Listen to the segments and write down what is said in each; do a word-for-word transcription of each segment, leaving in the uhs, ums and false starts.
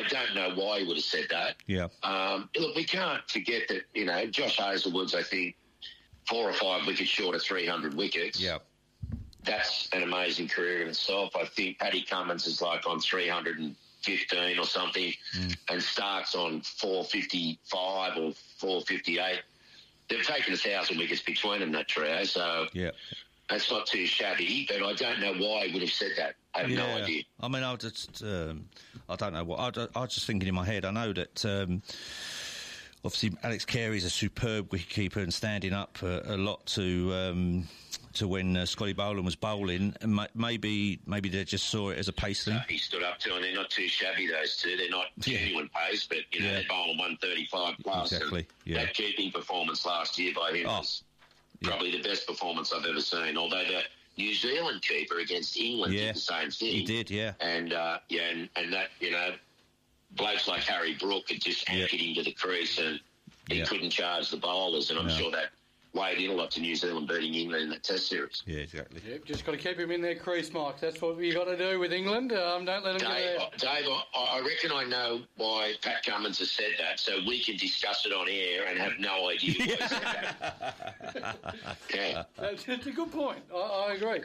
I don't know why he would have said that. Yeah. Um, look, we can't forget that, you know, Josh Hazlewood's, I think, four or five wickets short of three hundred wickets. Yeah. That's an amazing career in itself. I think Paddy Cummins is like on three hundred fifteen or something, mm. and Stark's on four fifty-five or four fifty-eight. They've taken a thousand wickets between them, that trio, so yeah. that's not too shabby, but I don't know why he would have said that. I have yeah. no idea. I mean, I just, um, I don't know what, I, I was just thinking in my head, I know that, um, obviously Alex Carey's a superb wicketkeeper and standing up a, a lot to, um, to when uh, Scotty Boland was bowling, and maybe maybe they just saw it as a pace thing. Uh, he stood up to, and they're not too shabby, those two. They're not genuine yeah. pace, but, you know, yeah. they're bowling one thirty-five plus. Exactly, yeah. That keeping performance last year by him oh. was probably yeah. the best performance I've ever seen, although the New Zealand keeper against England yeah. did the same thing. He did, yeah. And, uh, yeah, and, and that, you know, blokes like Harry Brook had just yeah. anchored him to the crease, and he yeah. couldn't charge the bowlers, and I'm no. sure that weighed in a lot to New Zealand beating England in that Test series. Yeah, exactly. Yep, just got to keep him in their crease, Mike. That's what you got to do with England. Um, don't let him Dave, get out. Dave, I, I reckon I know why Pat Cummins has said that, so we can discuss it on air and have no idea why he said that. yeah. That's, that's a good point. I, I agree.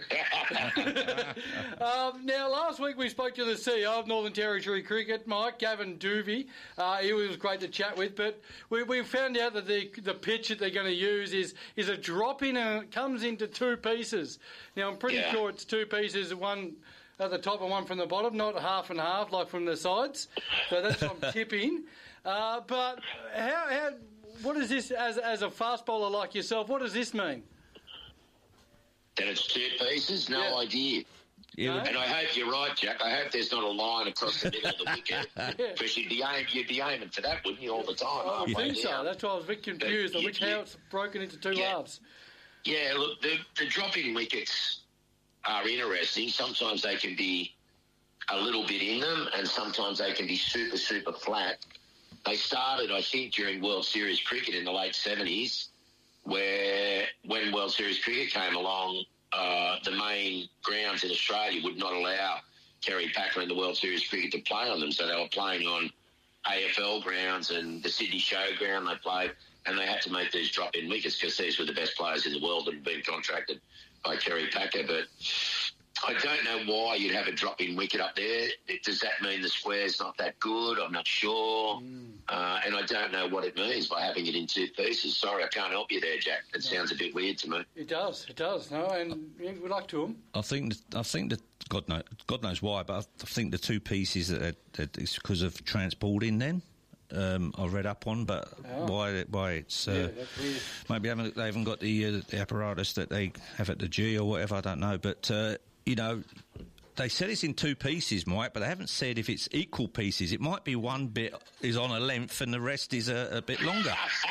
um, now, last week we spoke to the C E O of Northern Territory Cricket, Mike, Gavin Duvey. Uh, he was great to chat with, but we, we found out that the the pitch that they're going to use is, is a drop in, and it comes into two pieces. Now, I'm pretty yeah. sure it's two pieces, one at the top and one from the bottom, not half and half like from the sides. So that's what I'm tipping. Uh, but how, how, what is this, as as a fast bowler like yourself, what does this mean? That it's two pieces? No yeah. idea. Yeah. And I hope you're right, Jack. I hope there's not a line across the middle of the wicket. yeah. Because you'd be, aim, you'd be aiming for that, wouldn't you, all the time? I think so. That's why I was a bit confused but on which you, how it's broken into two yeah. halves. Yeah, look, the, the dropping wickets are interesting. Sometimes they can be a little bit in them, and sometimes they can be super, super flat. They started, I think, during World Series cricket in the late seventies, where when World Series cricket came along, uh, the main grounds in Australia would not allow Kerry Packer and the World Series cricket to play on them, so they were playing on A F L grounds and the Sydney Showground they played, and they had to make these drop-in wickets because these were the best players in the world that had been contracted by Kerry Packer. But I don't know why you'd have a drop-in wicket up there. Does that mean the square's not that good? I'm not sure. Mm. Uh, and I don't know what it means by having it in two pieces. Sorry, I can't help you there, Jack. It no. sounds a bit weird to me. It does, it does. No, and yeah, good luck to them. I think, I think that God knows, God knows why, but I think the two pieces that, that it's because of transporting then. Um, I read up on, but oh. why? Why it's uh, yeah, maybe haven't, they haven't got the, uh, the apparatus that they have at the G or whatever. I don't know, but uh, you know, they said it's in two pieces, Mike, but they haven't said if it's equal pieces. It might be one bit is on a length and the rest is a, a bit longer.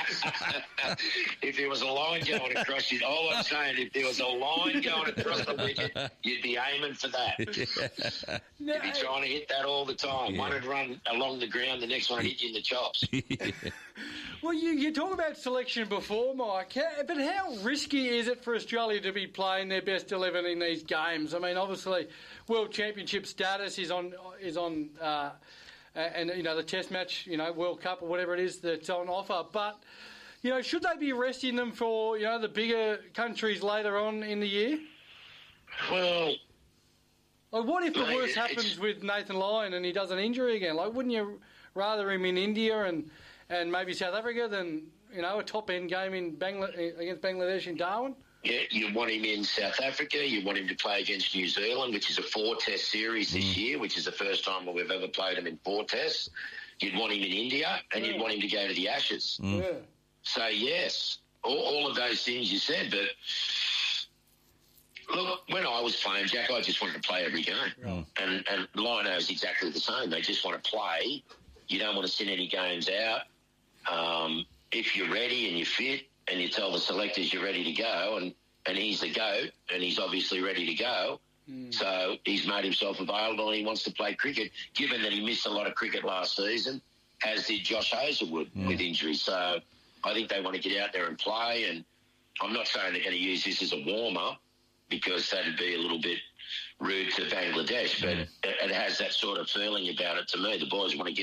If there was a line going across it, all I'm saying, if there was a line going across the wicket, you'd be aiming for that. Yeah. No. You'd be trying to hit that all the time. Yeah. One would run along the ground, the next one would hit you in the chops. Yeah. Well, you, you talk about selection before, Mike, how, but how risky is it for Australia to be playing their best eleven in these games? I mean, obviously, World Championship status is on is on, uh, and you know the Test match, you know, World Cup or whatever it is that's on offer. But you know, should they be resting them for you know the bigger countries later on in the year? Well, like what if the mate, worst happens with Nathan Lyon and he does an injury again? Like, wouldn't you rather him in India and and maybe South Africa than you know a top end game in Bangla- against Bangladesh in Darwin? Yeah, you want him in South Africa, you want him to play against New Zealand, which is a four-test series this mm. year, which is the first time we've ever played him in four tests. You'd want him in India, and yeah. you'd want him to go to the Ashes. Mm. Yeah. So, yes, all, all of those things you said, but look, when I was playing, Jack, I just wanted to play every game. Mm. And, and Lino is exactly the same. They just want to play. You don't want to sit any games out. Um, if you're ready and you're fit, and you tell the selectors you're ready to go, and, and he's the GOAT, and he's obviously ready to go. Mm. So he's made himself available and he wants to play cricket, given that he missed a lot of cricket last season, as did Josh Hazlewood mm. with injuries. So I think they want to get out there and play, and I'm not saying they're going to use this as a warm-up because that'd be a little bit rude to Bangladesh, but mm. it, it has that sort of feeling about it to me. The boys want to get